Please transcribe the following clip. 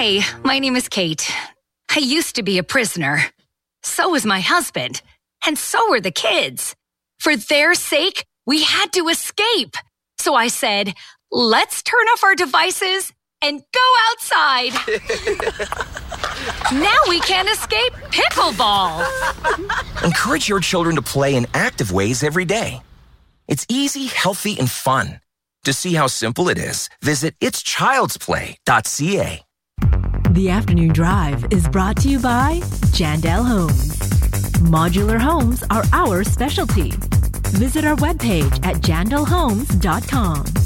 Hi, my name is Kate. I used to be a prisoner. So was my husband. And so were the kids. For their sake, we had to escape. So I said, let's turn off our devices and go outside. Now we can't escape pickleball. Encourage your children to play in active ways every day. It's easy, healthy, and fun. To see how simple it is, visit itschildsplay.ca. The Afternoon Drive is brought to you by Jandel Homes. Modular homes are our specialty. Visit our webpage at jandelhomes.com.